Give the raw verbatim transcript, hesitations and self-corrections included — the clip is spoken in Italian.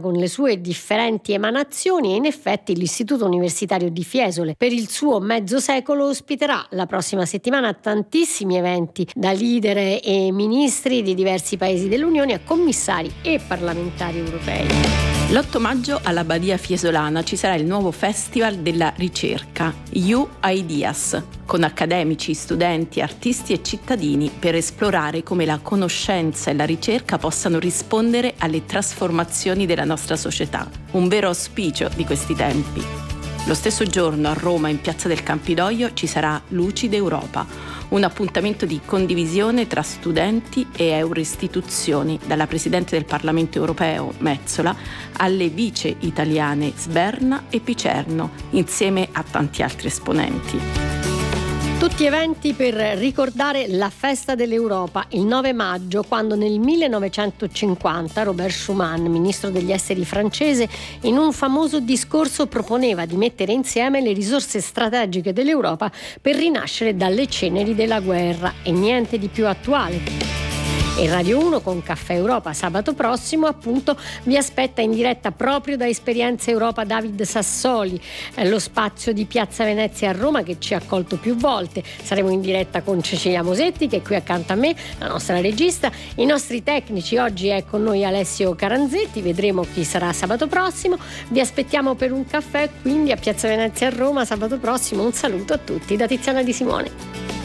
con le sue differenti emanazioni, e in effetti l'Istituto Universitario di Fiesole per il suo mezzo secolo ospiterà la prossima settimana tantissimi eventi, da leader e ministri di diversi paesi dell'Unione a commissari e parlamentari europei. L'otto maggio alla Badia Fiesolana ci sarà il nuovo Festival della Ricerca, U Ideas, con accademici, studenti, artisti e cittadini per esplorare come la conoscenza e la ricerca possano rispondere alle trasformazioni della nostra società. Un vero auspicio di questi tempi. Lo stesso giorno a Roma, in Piazza del Campidoglio, ci sarà Luci d'Europa, un appuntamento di condivisione tra studenti e euro-istituzioni, dalla Presidente del Parlamento Europeo Metsola alle vice italiane Sberna e Picerno, insieme a tanti altri esponenti. Tutti eventi per ricordare la festa dell'Europa, il nove maggio, quando nel millenovecentocinquanta Robert Schuman, ministro degli esteri francese, in un famoso discorso proponeva di mettere insieme le risorse strategiche dell'Europa per rinascere dalle ceneri della guerra, e niente di più attuale. E Radio uno con Caffè Europa sabato prossimo appunto vi aspetta in diretta proprio da Esperienza Europa David Sassoli, eh, lo spazio di Piazza Venezia a Roma che ci ha accolto più volte. Saremo in diretta con Cecilia Mosetti, che è qui accanto a me, la nostra regista, i nostri tecnici. Oggi è con noi Alessio Caranzetti, vedremo chi sarà sabato prossimo. Vi aspettiamo per un caffè quindi a Piazza Venezia a Roma sabato prossimo. Un saluto a tutti da Tiziana Di Simone.